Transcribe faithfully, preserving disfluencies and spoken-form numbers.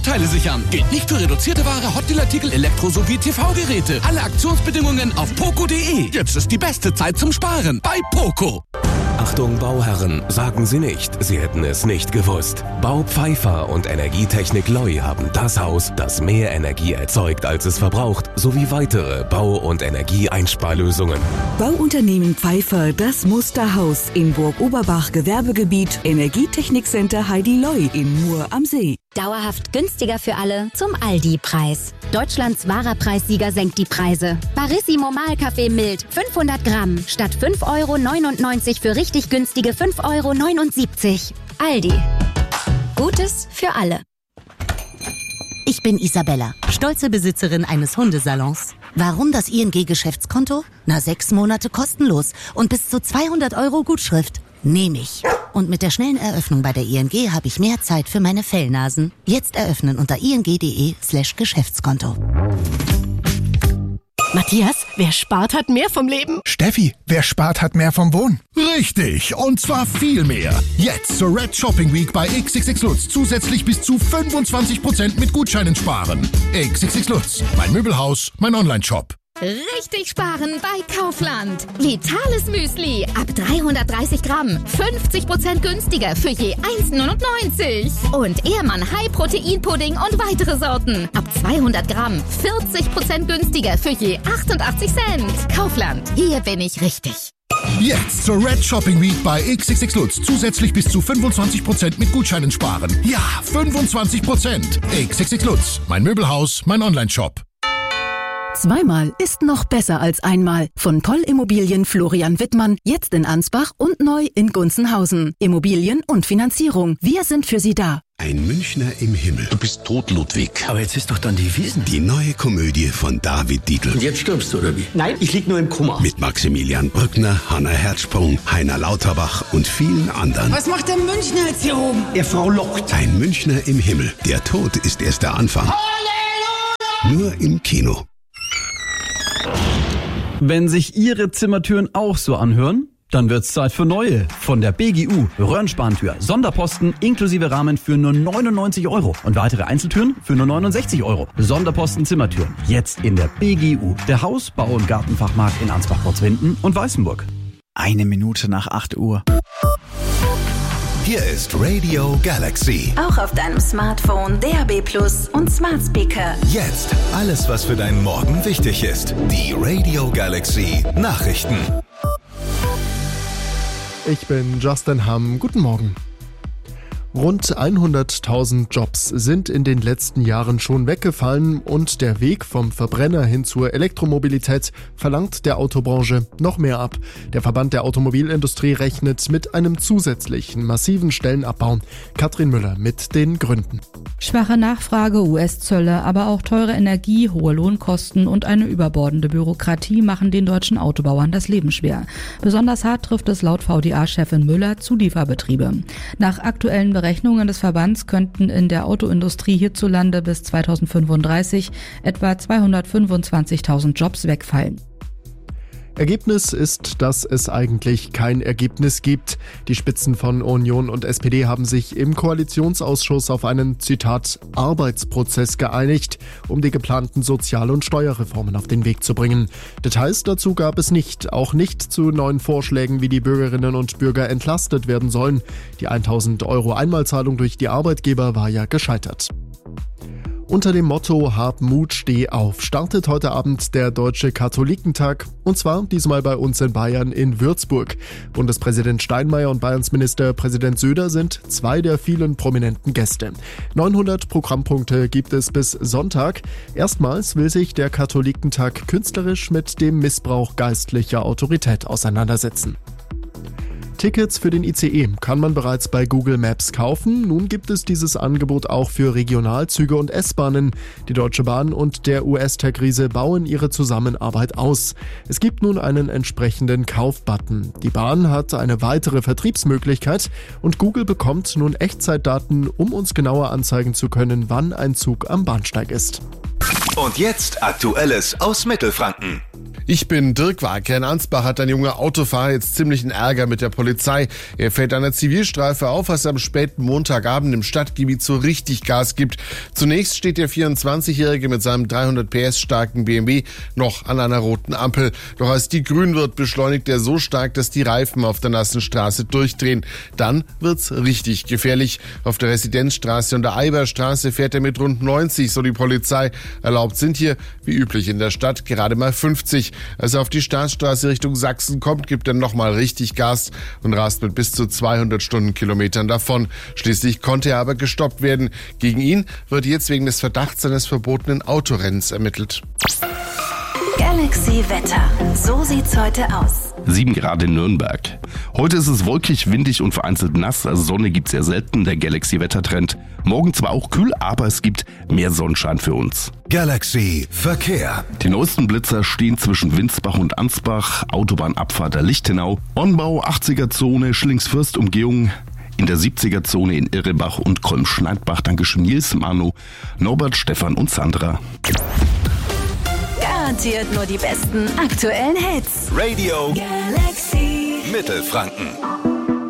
Teile sichern. Gilt nicht für reduzierte Ware, Hotdeal-Artikel, Elektro- sowie T V-Geräte. Alle Aktionsbedingungen auf poco punkt de. Jetzt ist die beste Zeit zum Sparen bei Poco. Achtung Bauherren, sagen Sie nicht, Sie hätten es nicht gewusst. Bau Pfeiffer und Energietechnik Loi haben das Haus, das mehr Energie erzeugt, als es verbraucht, sowie weitere Bau- und Energieeinsparlösungen. Bauunternehmen Pfeiffer, das Musterhaus in Burg-Oberbach, Gewerbegebiet, Energietechnikcenter Heidi Loi in Mur am See. Dauerhaft günstiger für alle zum Aldi-Preis. Deutschlands wahrer Preissieger senkt die Preise. Barissimo Mahlkaffee mild, fünfhundert Gramm, statt fünf Euro neunundneunzig für richtig günstige fünf Euro neunundsiebzig. Aldi. Gutes für alle. Ich bin Isabella, stolze Besitzerin eines Hundesalons. Warum das I N G-Geschäftskonto? Na, sechs Monate kostenlos und bis zu zweihundert Euro Gutschrift. Nehme ich. Und mit der schnellen Eröffnung bei der I N G habe ich mehr Zeit für meine Fellnasen. Jetzt eröffnen unter ing.de slash Geschäftskonto. Matthias, wer spart, hat mehr vom Leben. Steffi, wer spart, hat mehr vom Wohnen. Richtig, und zwar viel mehr. Jetzt zur Red Shopping Week bei X X X Lutz zusätzlich bis zu fünfundzwanzig Prozent mit Gutscheinen sparen. X X X Lutz, mein Möbelhaus, mein Online-Shop. Richtig sparen bei Kaufland. Vitales Müsli ab dreihundertdreißig Gramm. fünfzig Prozent günstiger für je eins neunundneunzig. Und Ehrmann High Protein Pudding und weitere Sorten ab zweihundert Gramm. vierzig Prozent günstiger für je achtundachtzig Cent. Kaufland, hier bin ich richtig. Jetzt zur Red Shopping Week bei X X X Lutz zusätzlich bis zu fünfundzwanzig Prozent mit Gutscheinen sparen. Ja, fünfundzwanzig Prozent. X X X Lutz, mein Möbelhaus, mein Online-Shop. Zweimal ist noch besser als einmal. Von Poll Immobilien Florian Wittmann, jetzt in Ansbach und neu in Gunzenhausen. Immobilien und Finanzierung. Wir sind für Sie da. Ein Münchner im Himmel. Du bist tot, Ludwig. Aber jetzt ist doch dann die Wiesn. Die neue Komödie von David Dietl. Und jetzt stirbst du, oder wie? Nein, ich lieg nur im Kummer. Mit Maximilian Brückner, Hanna Herzsprung, Heiner Lauterbach und vielen anderen. Was macht der Münchner jetzt hier oben? Er Frau lockt. Ein Münchner im Himmel. Der Tod ist erst der Anfang. Halleluja! Nur im Kino. Wenn sich Ihre Zimmertüren auch so anhören, dann wird's Zeit für neue. Von der B G U. Röhrenspantür. Sonderposten inklusive Rahmen für nur neunundneunzig Euro. Und weitere Einzeltüren für nur neunundsechzig Euro. Sonderposten Zimmertüren. Jetzt in der B G U. Der Haus-, Bau- und Gartenfachmarkt in Ansbach-Porzwinden und Weißenburg. Eine Minute nach acht Uhr. Hier ist Radio Galaxy. Auch auf deinem Smartphone, D A B Plus und Smart Speaker. Jetzt alles, was für deinen Morgen wichtig ist. Die Radio Galaxy Nachrichten. Ich bin Justin Hamm. Guten Morgen. Rund hunderttausend Jobs sind in den letzten Jahren schon weggefallen und der Weg vom Verbrenner hin zur Elektromobilität verlangt der Autobranche noch mehr ab. Der Verband der Automobilindustrie rechnet mit einem zusätzlichen massiven Stellenabbau. Katrin Müller mit den Gründen. Schwache Nachfrage, U S-Zölle, aber auch teure Energie, hohe Lohnkosten und eine überbordende Bürokratie machen den deutschen Autobauern das Leben schwer. Besonders hart trifft es laut V D A-Chefin Müller Zulieferbetriebe. Nach aktuellen Berechnungen des Verbands könnten in der Autoindustrie hierzulande bis zweitausendfünfunddreißig etwa zweihundertfünfundzwanzigtausend Jobs wegfallen. Ergebnis ist, dass es eigentlich kein Ergebnis gibt. Die Spitzen von Union und S P D haben sich im Koalitionsausschuss auf einen, Zitat, Arbeitsprozess geeinigt, um die geplanten Sozial- und Steuerreformen auf den Weg zu bringen. Details dazu gab es nicht, auch nicht zu neuen Vorschlägen, wie die Bürgerinnen und Bürger entlastet werden sollen. Die tausend Euro Einmalzahlung durch die Arbeitgeber war ja gescheitert. Unter dem Motto Hab Mut, steh auf startet heute Abend der Deutsche Katholikentag, und zwar diesmal bei uns in Bayern in Würzburg. Bundespräsident Steinmeier und Bayerns Ministerpräsident Söder sind zwei der vielen prominenten Gäste. neunhundert Programmpunkte gibt es bis Sonntag. Erstmals will sich der Katholikentag künstlerisch mit dem Missbrauch geistlicher Autorität auseinandersetzen. Tickets für den I C E kann man bereits bei Google Maps kaufen. Nun gibt es dieses Angebot auch für Regionalzüge und S-Bahnen. Die Deutsche Bahn und der U S-Tech-Riese bauen ihre Zusammenarbeit aus. Es gibt nun einen entsprechenden Kaufbutton. Die Bahn hat eine weitere Vertriebsmöglichkeit und Google bekommt nun Echtzeitdaten, um uns genauer anzeigen zu können, wann ein Zug am Bahnsteig ist. Und jetzt Aktuelles aus Mittelfranken. Ich bin Dirk Warke. In Ansbach hat ein junger Autofahrer jetzt ziemlichen Ärger mit der Polizei. Er fällt einer Zivilstreife auf, als er am späten Montagabend im Stadtgebiet so richtig Gas gibt. Zunächst steht der vierundzwanzigjährige mit seinem dreihundert P S starken B M W noch an einer roten Ampel. Doch als die grün wird, beschleunigt er so stark, dass die Reifen auf der nassen Straße durchdrehen. Dann wird's richtig gefährlich. Auf der Residenzstraße und der Eiberstraße fährt er mit rund neunzig, so die Polizei. Erlaubt sind hier, wie üblich in der Stadt, gerade mal fünfzig. Als er auf die Staatsstraße Richtung Sachsen kommt, gibt er nochmal richtig Gas und rast mit bis zu zweihundert Stundenkilometern davon. Schließlich konnte er aber gestoppt werden. Gegen ihn wird jetzt wegen des Verdachts eines verbotenen Autorennens ermittelt. Galaxy Wetter. So sieht's heute aus. sieben Grad in Nürnberg. Heute ist es wolkig, windig und vereinzelt nass. Also Sonne gibt es sehr selten, der Galaxy-Wettertrend. Morgen zwar auch kühl, aber es gibt mehr Sonnenschein für uns. Galaxy Verkehr. Die neuesten Blitzer stehen zwischen Winsbach und Ansbach, Autobahnabfahrt der Lichtenau, Onbau, achtziger-Zone, Schlingsfürst-Umgehung, in der siebziger-Zone in Irrebach und Kolm-Schneidbach. Dankeschön Nils, Manu, Norbert, Stefan und Sandra. Garantiert nur die besten aktuellen Hits. Radio Galaxy Mittelfranken.